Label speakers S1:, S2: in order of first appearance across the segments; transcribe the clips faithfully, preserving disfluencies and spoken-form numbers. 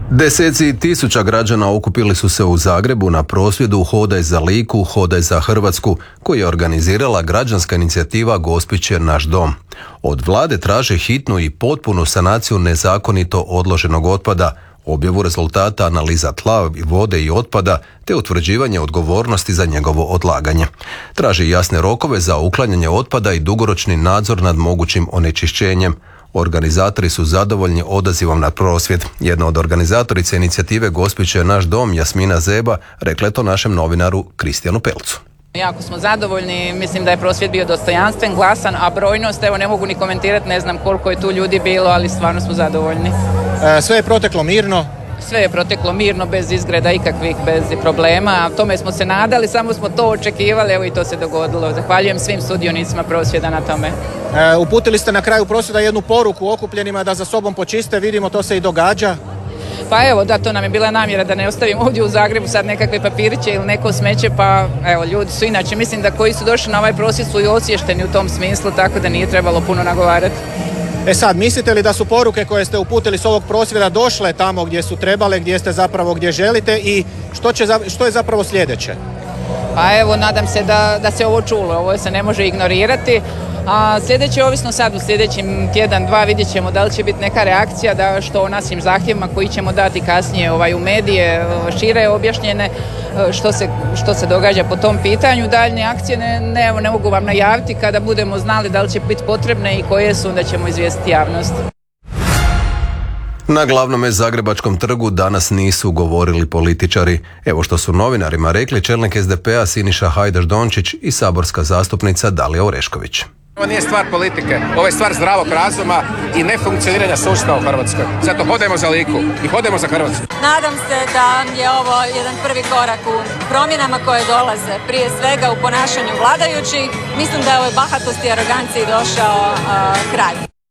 S1: Deseci tisuća građana okupili su se u Zagrebu na prosvjedu Hodaj za Liku, Hodaj za Hrvatsku, koji je organizirala građanska inicijativa Gospić je naš dom. Od vlade traže hitnu i potpunu sanaciju nezakonito odloženog otpada, objavu rezultata analiza tla, vode i otpada, te utvrđivanje odgovornosti za njegovo odlaganje. Traži jasne rokove za uklanjanje otpada i dugoročni nadzor nad mogućim onečišćenjem. Organizatori su zadovoljni odazivom na prosvjed. Jedna od organizatorica inicijative Gospić je naš dom, Jasmina Zeba, rekla je to našem novinaru Kristijanu Pelcu.
S2: Jako smo zadovoljni, mislim da je prosvjed bio dostojanstven, glasan, a brojnost, evo ne mogu ni komentirati, ne znam koliko je tu ljudi bilo, ali stvarno smo zadovoljni.
S3: E, sve je proteklo mirno?
S2: Sve je proteklo mirno, bez izgreda ikakvih, bez problema. Tome smo se nadali, samo smo to očekivali, evo i to se dogodilo. Zahvaljujem svim sudionicima prosvjeda na tome.
S3: E, uputili ste na kraju prosvjeda jednu poruku okupljenima da za sobom počiste, vidimo to se i događa.
S2: Pa evo, da, to nam je bila namjera da ne ostavimo ovdje u Zagrebu sad nekakve papiriće ili neko smeće, pa evo, ljudi su inače, mislim da koji su došli na ovaj prosvjed su i osviješteni u tom smislu, tako da nije trebalo puno nagovarati.
S3: E sad, mislite li da su poruke koje ste uputili s ovog prosvjeda došle tamo gdje su trebale, gdje ste zapravo gdje želite i što, će, što je zapravo sljedeće?
S2: Pa evo, nadam se da, da se ovo čulo, ovo se ne može ignorirati. A sljedeće, ovisno sad u sljedećim tjedan, dva, vidjet ćemo da li će biti neka reakcija da što o našim zahtjevima koji ćemo dati kasnije ovaj, u medije šire objašnjene što se, što se događa po tom pitanju. Daljnje akcije ne, ne, ne mogu vam najaviti, kada budemo znali da li će biti potrebne i koje su, da ćemo izvijestiti javnost.
S1: Na glavnome Zagrebačkom trgu danas nisu govorili političari. Evo što su novinarima rekli čelnik es de pe a Siniša Hajdaš Dončić i saborska zastupnica Dalija Orešković.
S4: Ovo nije stvar politike, ovo je stvar zdravog razuma i nefunkcioniranja sustava u Hrvatskoj. Zato hodajmo za Liku i hodajmo za Hrvatsku.
S5: Nadam se da je ovo jedan prvi korak u promjenama koje dolaze, prije svega u ponašanju vladajućih. Mislim da je ovoj bahatosti i aroganciji došao uh, kraj.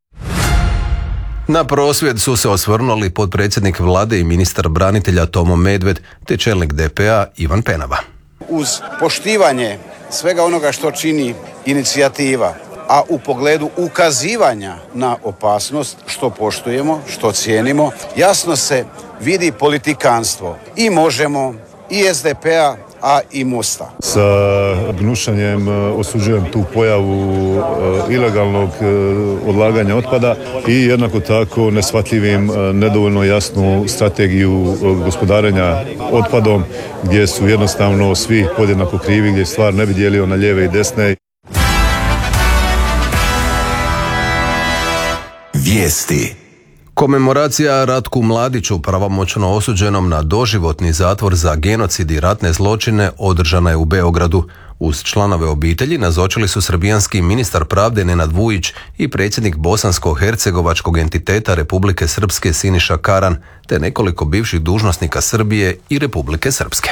S1: Na prosvjed su se osvrnuli potpredsjednik vlade i ministar branitelja Tomo Medved te čelnik de pe a Ivan Penava.
S6: Uz poštivanje svega onoga što čini inicijativa, a u pogledu ukazivanja na opasnost, što poštujemo, što cijenimo, jasno se vidi politikanstvo i Možemo, i es de pe a, a i Mosta.
S7: Sa gnušanjem osuđujem tu pojavu ilegalnog odlaganja otpada i jednako tako neshvatljivim nedovoljno jasnu strategiju gospodarenja otpadom gdje su jednostavno svi podjednako krivi, gdje stvar ne bi dijelio na lijeve i desne.
S1: Vijesti. Komemoracija Ratku Mladiću, pravomoćno osuđenom na doživotni zatvor za genocid i ratne zločine, održana je u Beogradu. Uz članove obitelji nazočili su srbijanski ministar pravde Nenad Vujić i predsjednik bosansko-hercegovačkog entiteta Republike Srpske Siniša Karan, te nekoliko bivših dužnosnika Srbije i Republike Srpske.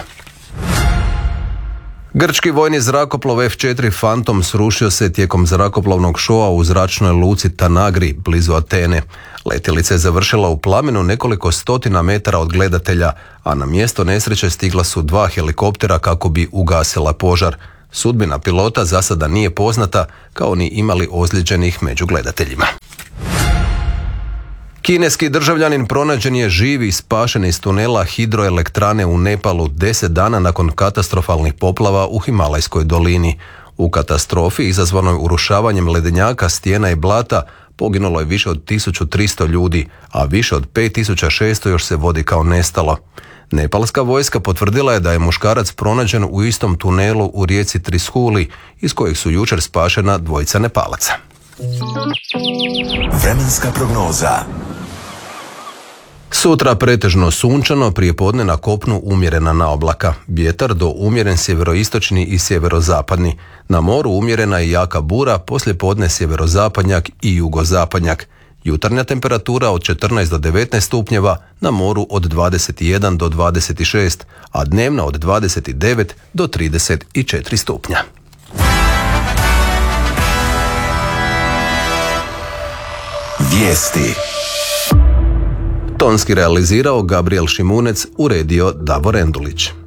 S1: Grčki vojni zrakoplov ef četiri Phantom srušio se tijekom zrakoplovnog šoa u zračnoj luci Tanagri, blizu Atene. Letjelica je završila u plamenu nekoliko stotina metara od gledatelja, a na mjesto nesreće stigla su dva helikoptera kako bi ugasila požar. Sudbina pilota za sada nije poznata, kao ni imali ozlijeđenih među gledateljima. Kineski državljanin pronađen je živ i spašen iz tunela hidroelektrane u Nepalu deset dana nakon katastrofalnih poplava u Himalajskoj dolini. U katastrofi izazvanoj urušavanjem ledenjaka, stijena i blata poginulo je više od tisuću tristo ljudi, a više od pet tisuća šesto još se vodi kao nestalo. Nepalska vojska potvrdila je da je muškarac pronađen u istom tunelu u rijeci Trishuli, iz kojeg su jučer spašena dvojica Nepalaca.
S8: Vremenska prognoza.
S1: Sutra pretežno sunčano, prijepodne na kopnu umjerena naoblaka. Vjetar do umjeren sjeveroistočni i sjeverozapadni. Na moru umjerena i jaka bura, poslijepodne sjeverozapadnjak i jugozapadnjak. Jutarnja temperatura od četrnaest do devetnaest stupnjeva, na moru od dvadeset jedan do dvadeset šest, a dnevna od dvadeset devet do trideset četiri stupnja.
S8: Vijesti.
S1: Tonski realizirao Gabriel Šimunec, uredio Davor Endulić.